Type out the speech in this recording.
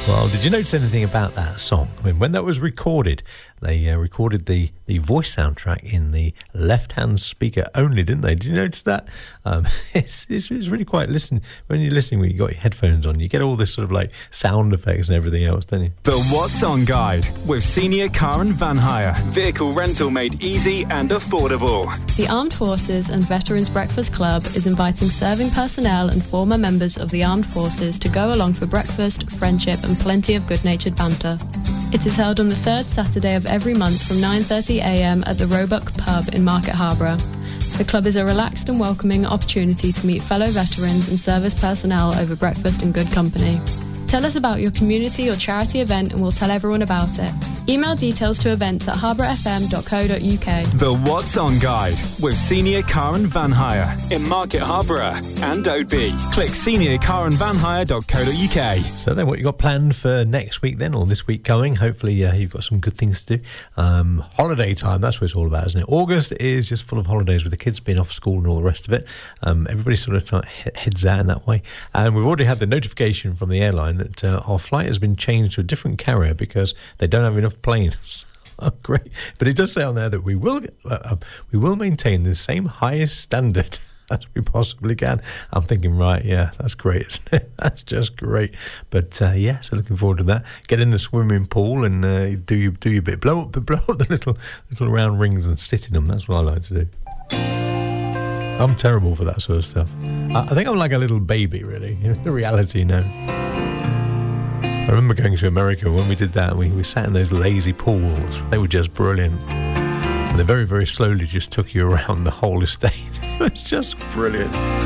Well, did you notice anything about that song? I mean, when that was recorded, they recorded the voice soundtrack in the left-hand speaker only, didn't they? Did you notice that? It's really quite... Listen, when you're listening, when you've got your headphones on, you get all this sort of like sound effects and everything else, don't you? The What's On Guide with Senior Car and Van Hire. Vehicle rental made easy and affordable. The Armed Forces and Veterans Breakfast Club is inviting serving personnel and former members of the Armed Forces to go along for breakfast, friendship and plenty of good-natured banter. It is held on the third Saturday of every month from 9:30am at the Roebuck Pub in Market Harborough. The club is a relaxed and welcoming opportunity to meet fellow veterans and service personnel over breakfast in good company. Tell us about your community or charity event and we'll tell everyone about it. Email details to events@harbourfm.co.uk. The What's On Guide with Senior Car and Van Hire in Market Harborough and Oadby. Click seniorcarandvanhire.co.uk. So then what you got planned for next week then, or this week coming? Hopefully you've got some good things to do. Holiday time, that's what it's all about, isn't it? August is just full of holidays with the kids being off school and all the rest of it. Everybody sort of heads out in that way. And we've already had the notification from the airline that our flight has been changed to a different carrier because they don't have enough planes. Oh, great. But it does say on there that we will maintain the same highest standard as we possibly can. I'm thinking, right, yeah, that's great, isn't it? That's just great. But so looking forward to that. Get in the swimming pool and do your bit. Blow up the little round rings and sit in them. That's what I like to do. I'm terrible for that sort of stuff. I think I'm like a little baby, really. The reality now. I remember going to America when we did that. We sat in those lazy pools. They were just brilliant. And they very, very slowly just took you around the whole estate. It was just brilliant.